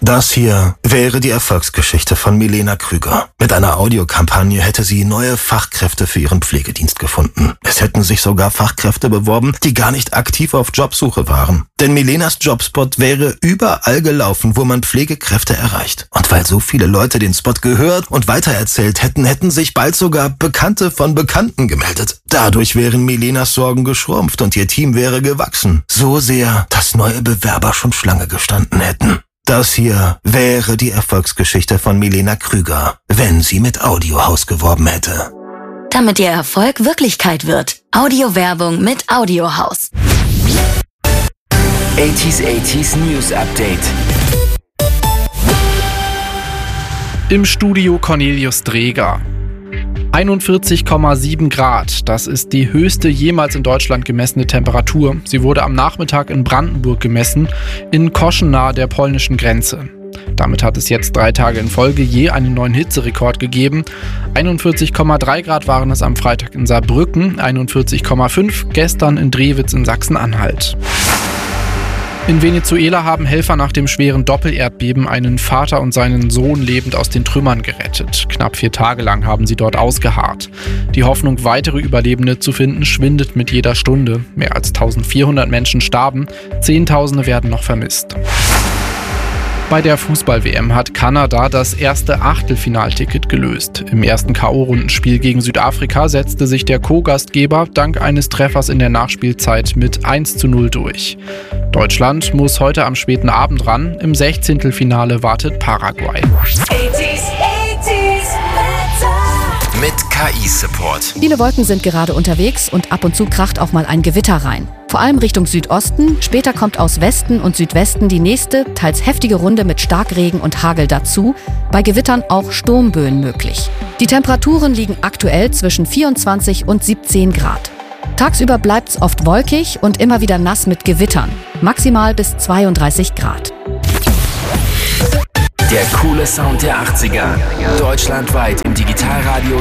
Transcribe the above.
Das hier wäre die Erfolgsgeschichte von Milena Krüger. Mit einer Audiokampagne hätte sie neue Fachkräfte für ihren Pflegedienst gefunden. Es hätten sich sogar Fachkräfte beworben, die gar nicht aktiv auf Jobsuche waren. Denn Milenas Jobspot wäre überall gelaufen, wo man Pflegekräfte erreicht. Und weil so viele Leute den Spot gehört und weitererzählt hätten, hätten sich bald sogar Bekannte von Bekannten gemeldet. Dadurch wären Milenas Sorgen geschrumpft und ihr Team wäre gewachsen. So sehr, dass neue Bewerber schon Schlange gestanden hätten. Das hier wäre die Erfolgsgeschichte von Milena Krüger, wenn sie mit Audiohaus geworben hätte. Damit ihr Erfolg Wirklichkeit wird. Audiowerbung mit Audiohaus. 80s News Update. Im Studio Cornelius Dreger. 41,7 Grad, das ist die höchste jemals in Deutschland gemessene Temperatur. Sie wurde am Nachmittag in Brandenburg gemessen, in Koschen nahe der polnischen Grenze. Damit hat es jetzt 3 Tage in Folge je einen neuen Hitzerekord gegeben. 41,3 Grad waren es am Freitag in Saarbrücken, 41,5 gestern in Drewitz in Sachsen-Anhalt. In Venezuela haben Helfer nach dem schweren Doppelerdbeben einen Vater und seinen Sohn lebend aus den Trümmern gerettet. Knapp 4 Tage lang haben sie dort ausgeharrt. Die Hoffnung, weitere Überlebende zu finden, schwindet mit jeder Stunde. Mehr als 1400 Menschen starben, Zehntausende werden noch vermisst. Bei der Fußball-WM hat Kanada das erste Achtelfinalticket gelöst. Im ersten K.O.-Rundenspiel gegen Südafrika setzte sich der Co-Gastgeber dank eines Treffers in der Nachspielzeit mit 1:0 durch. Deutschland muss heute am späten Abend ran. Im 16. Wartet Paraguay. 80s Mit KI-Support. Viele Wolken sind gerade unterwegs und ab und zu kracht auch mal ein Gewitter rein. Vor allem Richtung Südosten, später kommt aus Westen und Südwesten die nächste, teils heftige Runde mit Starkregen und Hagel dazu. Bei Gewittern auch Sturmböen möglich. Die Temperaturen liegen aktuell zwischen 24 und 17 Grad. Tagsüber bleibt's oft wolkig und immer wieder nass mit Gewittern. Maximal bis 32 Grad. Der coole Sound der 80er. Deutschlandweit im Digitalradio